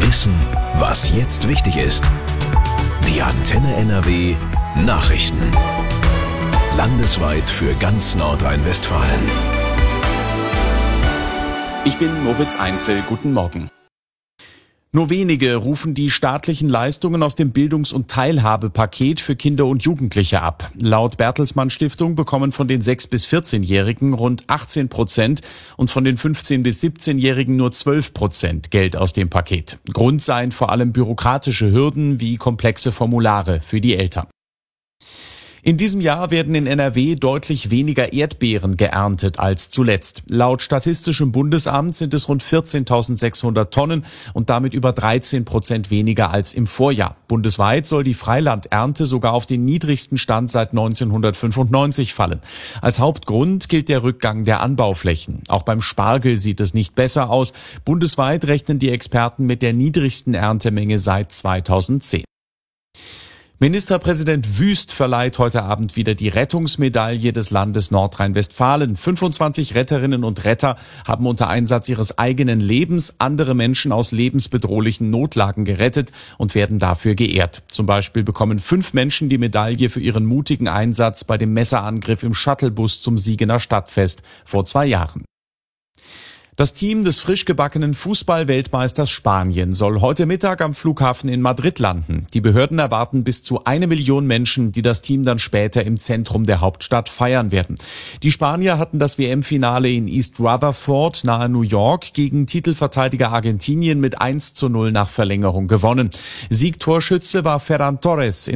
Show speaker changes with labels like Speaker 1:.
Speaker 1: Wissen, was jetzt wichtig ist. Die Antenne NRW Nachrichten. Landesweit für ganz Nordrhein-Westfalen.
Speaker 2: Ich bin Moritz Einzel. Guten Morgen. Nur wenige rufen die staatlichen Leistungen aus dem Bildungs- und Teilhabepaket für Kinder und Jugendliche ab. Laut Bertelsmann Stiftung bekommen von den 6- bis 14-Jährigen rund 18% und von den 15- bis 17-Jährigen nur 12% Geld aus dem Paket. Grund seien vor allem bürokratische Hürden wie komplexe Formulare für die Eltern. In diesem Jahr werden in NRW deutlich weniger Erdbeeren geerntet als zuletzt. Laut Statistischem Bundesamt sind es rund 14.600 Tonnen und damit über 13% weniger als im Vorjahr. Bundesweit soll die Freilandernte sogar auf den niedrigsten Stand seit 1995 fallen. Als Hauptgrund gilt der Rückgang der Anbauflächen. Auch beim Spargel sieht es nicht besser aus. Bundesweit rechnen die Experten mit der niedrigsten Erntemenge seit 2010. Ministerpräsident Wüst verleiht heute Abend wieder die Rettungsmedaille des Landes Nordrhein-Westfalen. 25 Retterinnen und Retter haben unter Einsatz ihres eigenen Lebens andere Menschen aus lebensbedrohlichen Notlagen gerettet und werden dafür geehrt. Zum Beispiel bekommen 5 Menschen die Medaille für ihren mutigen Einsatz bei dem Messerangriff im Shuttlebus zum Siegener Stadtfest vor 2 Jahren. Das Team des frisch gebackenen Fußball-Weltmeisters Spanien soll heute Mittag am Flughafen in Madrid landen. Die Behörden erwarten bis zu 1 Million Menschen, die das Team dann später im Zentrum der Hauptstadt feiern werden. Die Spanier hatten das WM-Finale in East Rutherford nahe New York gegen Titelverteidiger Argentinien mit 1:0 nach Verlängerung gewonnen. Siegtorschütze war Ferran Torres.